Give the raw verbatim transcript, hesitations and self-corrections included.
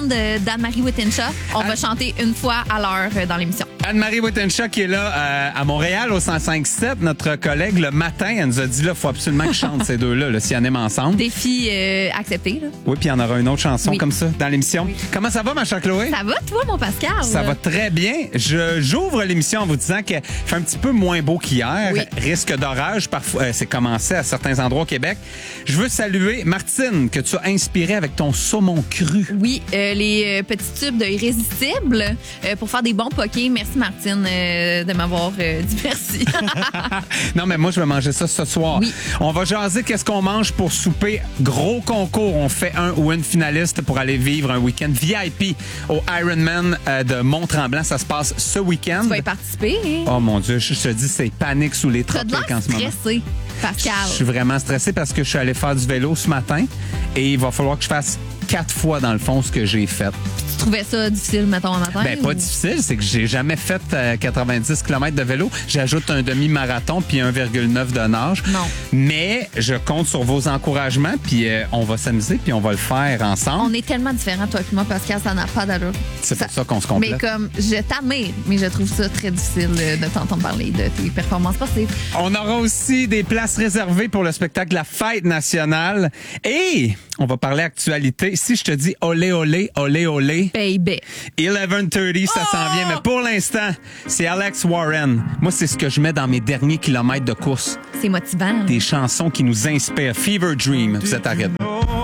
chante de- d'Anne-Marie Wittenshaw. On Anne- va chanter une fois à l'heure euh, dans l'émission. Anne-Marie Wittenshaw qui est là euh, à Montréal au cent cinq sept, notre collègue, le matin, elle nous a dit là, faut absolument qu'ils chantent ces deux-là, là, si on aime ensemble. Défi euh, accepté. Là. Oui, puis il y en aura une autre chanson Oui. comme ça dans l'émission. Comment ça va, ma chère Chloé? Ça va, toi, mon Pascal? Ça va très bien. Je j'ouvre l'émission en vous disant qu'elle fait un petit peu moins beau qu'hier. Oui. Risque d'orage, parfois, euh, c'est commencé à certains endroits au Québec. Je veux saluer Martine, que tu as inspiré avec ton saumon cru. Oui, euh, les euh, petits tubes de irrésistibles euh, pour faire des bons pokés. Merci, Martine, euh, de m'avoir euh, dit merci. Non, mais moi, je vais manger ça ce soir. Oui. On va jaser qu'est-ce qu'on mange pour souper. Gros concours. On fait un ou une finaliste pour aller vivre un week-end V I P au Ironman euh, de Mont-Tremblant. Ça se passe ce week-end. Tu vas y participer. Hein? Oh mon Dieu, je te dis, c'est panique sous les T'as de tropiques l'air en ce moment. stressé, Pascal. Je suis vraiment stressé parce que je suis allé faire du vélo ce matin et il va falloir que je fasse quatre fois, dans le fond, ce que j'ai fait. Tu trouvais ça difficile, mettons, un matin? Ben, pas ou- difficile, c'est que j'ai jamais fait euh, quatre-vingt-dix kilomètres de vélo. J'ajoute un demi-marathon puis un virgule neuf de nage. Non. Mais je compte sur vos encouragements puis euh, on va s'amuser puis on va le faire ensemble. On est tellement différents, toi et moi, Pascal, ça n'a pas d'allure. C'est pour ça qu'on se complète. Mais comme, je t'admire, mais je trouve ça très difficile euh, de t'entendre parler de tes performances passées. On aura aussi des places réservées pour le spectacle La Fête nationale. Et on va parler actualité. Si je te dis olé, olé, olé, olé, Baby. eleven thirty, ça s'en vient. Mais pour l'instant, c'est Alex Warren. Moi, c'est ce que je mets dans mes derniers kilomètres de course. C'est motivant. Des chansons qui nous inspirent. Fever Dream, vous êtes arrêtés.